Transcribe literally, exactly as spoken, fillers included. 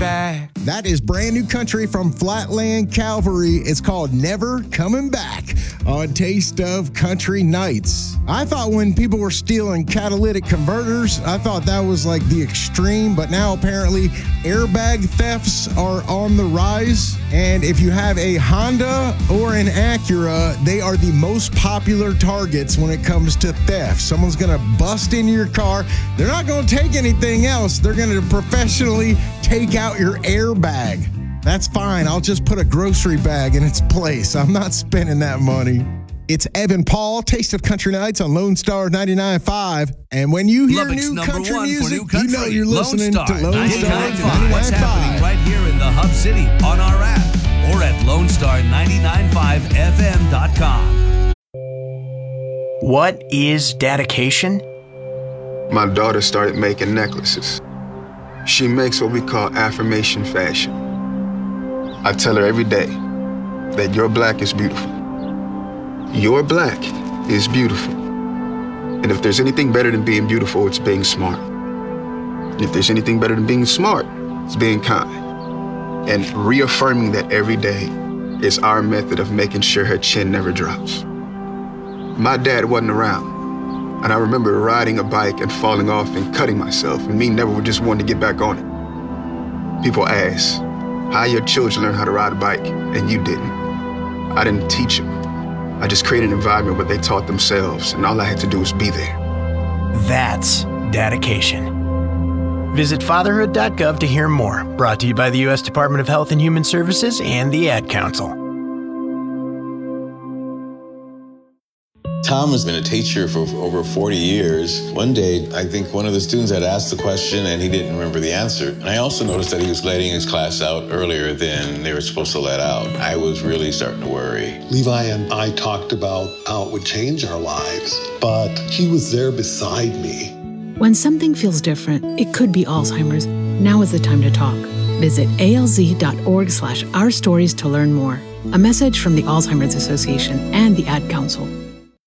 back. That is brand new country from Flatland Calvary. It's called Never Coming Back on Taste of Country Nights. I thought when people were stealing catalytic converters, I thought that was like the extreme, but now apparently airbag thefts are on the rise. And if you have a Honda or an Acura, they are the most popular targets when it comes to theft. Someone's going to bust into your car. They're not going to take anything else. They're going to professionally take out your airbag. That's fine. I'll just put a grocery bag in its place. I'm not spending that money. It's Evan Paul, Taste of Country Nights on Lone Star ninety-nine point five. And when you hear Lubbock's new number country one for music, new country. you know you're listening Lone Star, to Lone Star ninety-nine point five. ninety-nine What's point happening five. right here in the Hub City on our app or at lone star ninety-nine point five f m dot com. What is dedication? My daughter started making necklaces. She makes what we call affirmation fashion. I tell her every day that your black is beautiful. Your black is beautiful. And if there's anything better than being beautiful, it's being smart. If there's anything better than being smart, it's being kind. And reaffirming that every day is our method of making sure her chin never drops. My dad wasn't around. And I remember riding a bike and falling off and cutting myself, and me never just wanting to get back on it. People ask, how your children learn how to ride a bike, and you didn't. I didn't teach them. I just created an environment where they taught themselves, and all I had to do was be there. That's dedication. Visit fatherhood dot gov to hear more. Brought to you by the U S Department of Health and Human Services and the Ad Council. Tom has been a teacher for over forty years. One day, I think one of the students had asked the question and he didn't remember the answer. And I also noticed that he was letting his class out earlier than they were supposed to let out. I was really starting to worry. Levi and I talked about how it would change our lives, but he was there beside me. When something feels different, it could be Alzheimer's. Now is the time to talk. Visit A L Z dot org slash our stories to learn more. A message from the Alzheimer's Association and the Ad Council.